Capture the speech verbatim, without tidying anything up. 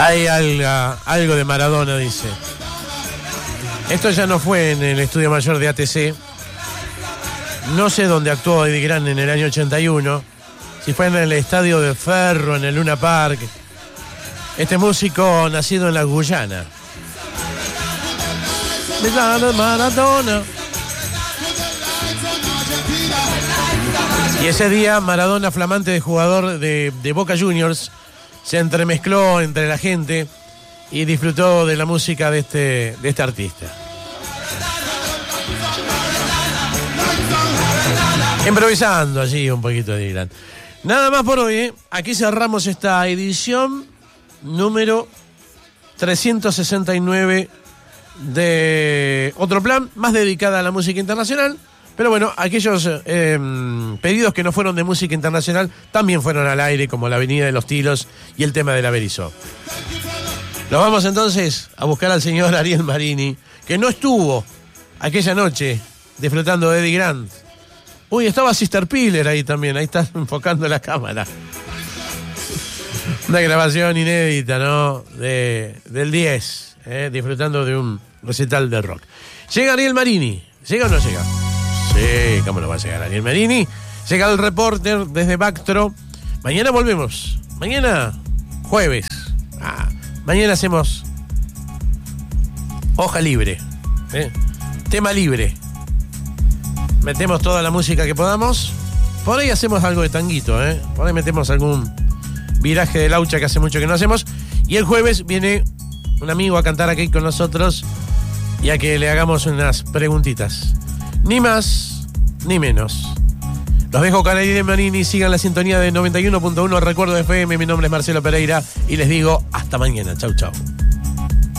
Hay algo, algo de Maradona, dice. Esto ya no fue en el Estudio Mayor de A T C. No sé dónde actuó Eddie Grant en el año ochenta y uno. Si fue en el Estadio de Ferro, en el Luna Park. Este músico nacido en la Guyana. Maradona. Y ese día Maradona, flamante de jugador de, de Boca Juniors, se entremezcló entre la gente y disfrutó de la música de este, de este artista. Improvisando allí un poquito de Dylan. Nada más por hoy, ¿eh? Aquí cerramos esta edición número trescientos sesenta y nueve de Otro Plan, más dedicada a la música internacional. Pero bueno, aquellos eh, pedidos que no fueron de música internacional también fueron al aire, como la Avenida de los Tilos y el tema de la Berizo. Nos vamos entonces a buscar al señor Ariel Marini, que no estuvo aquella noche disfrutando de Eddie Grant. Uy, estaba Sister Piller ahí también, ahí está enfocando la cámara. Una grabación inédita, ¿no? De, del diez, ¿eh? Disfrutando de un recital de rock. ¿Llega Ariel Marini? ¿Llega o no llega? Sí, ¿cómo no va a llegar Ariel Marini? Llega el reporter desde Bactro. Mañana volvemos. Mañana, jueves. Ah, mañana hacemos hoja libre, ¿eh? Tema libre. Metemos toda la música que podamos. Por ahí hacemos algo de tanguito, ¿eh? Por ahí metemos algún viraje de laucha que hace mucho que no hacemos. Y el jueves viene un amigo a cantar aquí con nosotros y a que le hagamos unas preguntitas. Ni más, ni menos. Los dejo con Ariel Marini. Sigan la sintonía de noventa y uno punto uno Recuerdo F M. Mi nombre es Marcelo Pereira y les digo hasta mañana. Chau, chau.